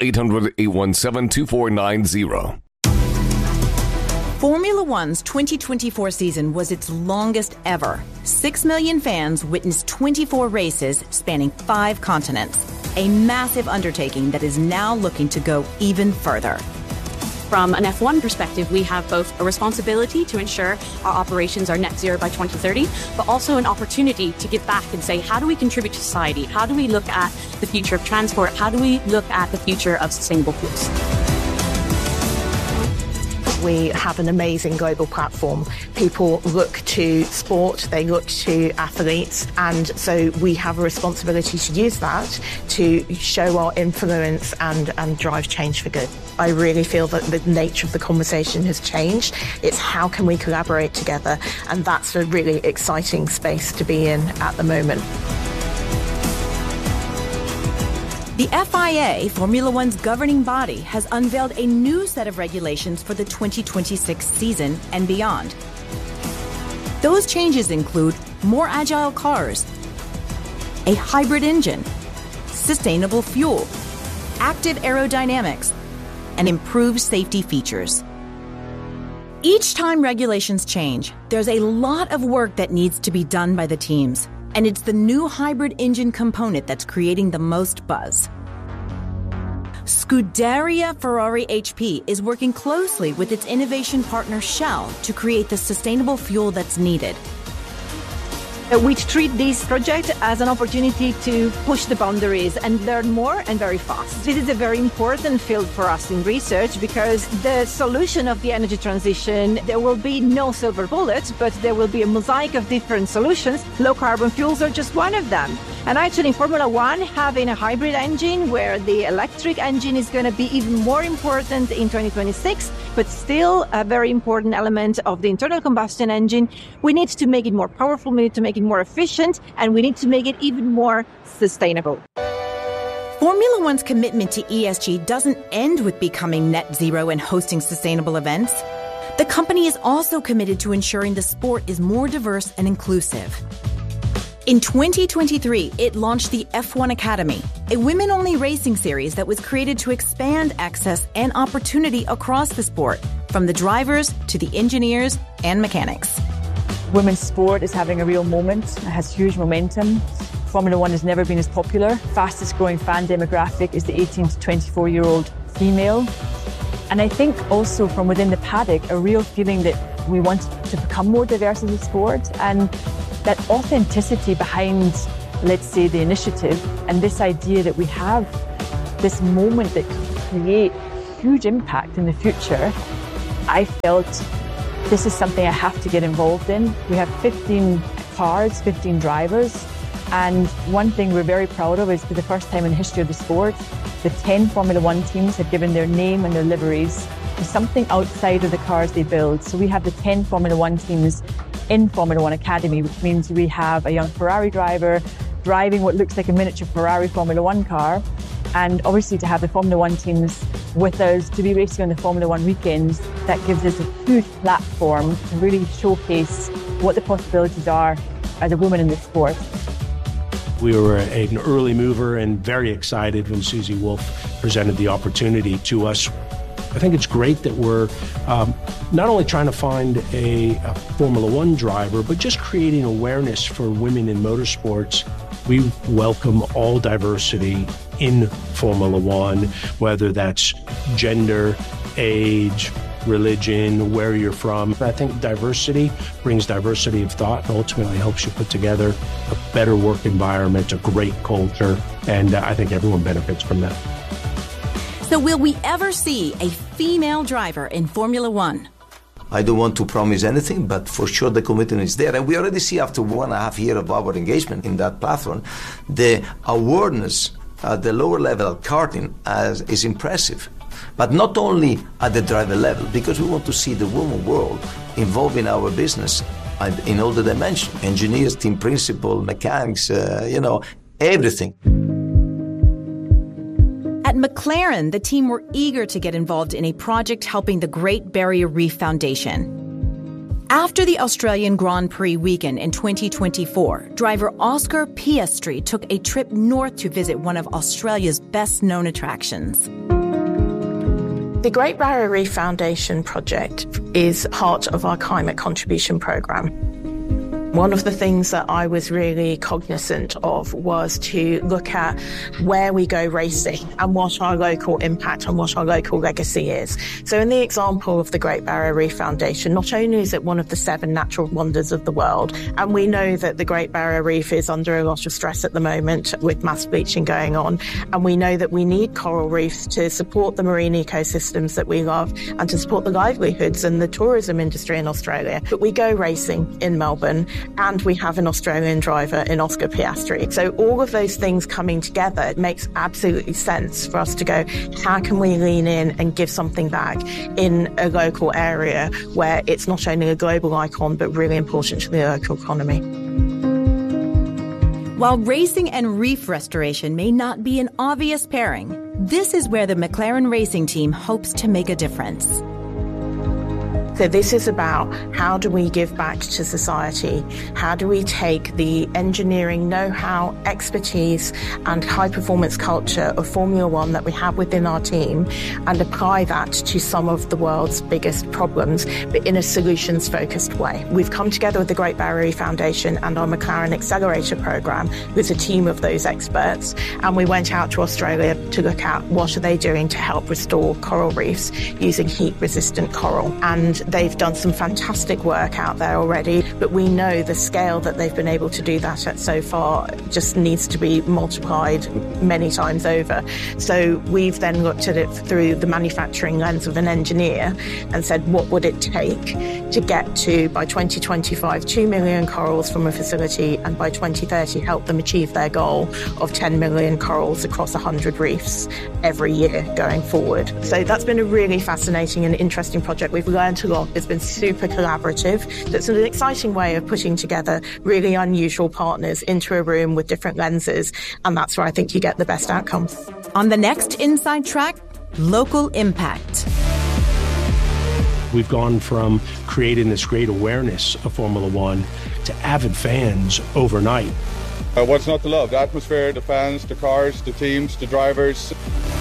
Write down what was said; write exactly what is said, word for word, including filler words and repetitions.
eight hundred, eight one seven, two four nine zero. Formula One's twenty twenty-four season was its longest ever. Six million fans witnessed twenty-four races spanning five continents. A massive undertaking that is now looking to go even further. From an F one perspective, we have both a responsibility to ensure our operations are net zero by twenty thirty, but also an opportunity to give back and say, how do we contribute to society? How do we look at the future of transport? How do we look at the future of sustainable fuels? We have an amazing global platform. People look to sport, they look to athletes, and so we have a responsibility to use that to show our influence and, and drive change for good. I really feel that the nature of the conversation has changed. It's how can we collaborate together, and that's a really exciting space to be in at the moment. The F I A, Formula One's governing body, has unveiled a new set of regulations for the twenty twenty-six season and beyond. Those changes include more agile cars, a hybrid engine, sustainable fuel, active aerodynamics, and improved safety features. Each time regulations change, there's a lot of work that needs to be done by the teams. And it's the new hybrid engine component that's creating the most buzz. Scuderia Ferrari H P is working closely with its innovation partner Shell to create the sustainable fuel that's needed. We treat this project as an opportunity to push the boundaries and learn more and very fast. This is a very important field for us in research because the solution of the energy transition, there will be no silver bullet, but there will be a mosaic of different solutions. Low carbon fuels are just one of them. And actually in Formula One, having a hybrid engine where the electric engine is going to be even more important in twenty twenty-six, but still a very important element of the internal combustion engine. We need to make it more powerful, we need to make it more efficient, and we need to make it even more sustainable. Formula One's commitment to E S G doesn't end with becoming net zero and hosting sustainable events. The company is also committed to ensuring the sport is more diverse and inclusive. In twenty twenty-three, it launched the F one Academy, a women-only racing series that was created to expand access and opportunity across the sport, from the drivers to the engineers and mechanics. Women's sport is having a real moment. It has huge momentum. Formula One has never been as popular. Fastest growing fan demographic is the eighteen to twenty-four-year-old female. And I think also from within the paddock, a real feeling that we want to become more diverse as a sport, and that authenticity behind, let's say, the initiative, and this idea that we have this moment that can create huge impact in the future. I felt this is something I have to get involved in. We have fifteen cars, fifteen drivers, and one thing we're very proud of is for the first time in the history of the sport, the ten Formula One teams have given their name and their liveries to something outside of the cars they build. So we have the ten Formula One teams in Formula One Academy, which means we have a young Ferrari driver driving what looks like a miniature Ferrari Formula One car. And obviously to have the Formula One teams with us to be racing on the Formula One weekends, that gives us a huge platform to really showcase what the possibilities are as a woman in this sport. We were an early mover and very excited when Susie Wolff presented the opportunity to us. I think it's great that we're um, not only trying to find a, a Formula One driver, but just creating awareness for women in motorsports. We welcome all diversity in Formula One, whether that's gender, age, religion, where you're from. I think diversity brings diversity of thought and ultimately helps you put together a better work environment, a great culture, and I think everyone benefits from that. So will we ever see a female driver in Formula One? I don't want to promise anything, but for sure the commitment is there. And we already see after one and a half year of our engagement in that platform, the awareness at the lower level of karting as, is impressive. But not only at the driver level, because we want to see the woman world involved in our business in all the dimensions. Engineers, team principal, mechanics, uh, you know, everything. At McLaren, the team were eager to get involved in a project helping the Great Barrier Reef Foundation. After the Australian Grand Prix weekend in twenty twenty-four, driver Oscar Piastri took a trip north to visit one of Australia's best-known attractions. The Great Barrier Reef Foundation project is part of our climate contribution programme. One of the things that I was really cognizant of was to look at where we go racing and what our local impact and what our local legacy is. So in the example of the Great Barrier Reef Foundation, not only is it one of the seven natural wonders of the world, and we know that the Great Barrier Reef is under a lot of stress at the moment with mass bleaching going on, and we know that we need coral reefs to support the marine ecosystems that we love and to support the livelihoods and the tourism industry in Australia. But we go racing in Melbourne, and we have an Australian driver in Oscar Piastri. So all of those things coming together, it makes absolutely sense for us to go, how can we lean in and give something back in a local area where it's not only a global icon, but really important to the local economy. While racing and reef restoration may not be an obvious pairing, this is where the McLaren Racing Team hopes to make a difference. So this is about how do we give back to society? How do we take the engineering know-how, expertise and high-performance culture of Formula One that we have within our team and apply that to some of the world's biggest problems, but in a solutions-focused way? We've come together with the Great Barrier Reef Foundation and our McLaren Accelerator Programme with a team of those experts, and we went out to Australia to look at what are they doing to help restore coral reefs using heat-resistant coral. And they've done some fantastic work out there already, but we know the scale that they've been able to do that at so far just needs to be multiplied many times over. So we've then looked at it through the manufacturing lens of an engineer and said, what would it take to get to, by twenty twenty-five, two million corals from a facility, and by twenty thirty help them achieve their goal of ten million corals across one hundred reefs every year going forward. So that's been a really fascinating and interesting project. We've learned a lot. It's been super collaborative. It's an exciting way of putting together really unusual partners into a room with different lenses, and that's where I think you get the best outcomes. On the next Inside Track, local impact. We've gone from creating this great awareness of Formula One to avid fans overnight. Uh, what's not to love? The atmosphere, the fans, the cars, the teams, the drivers.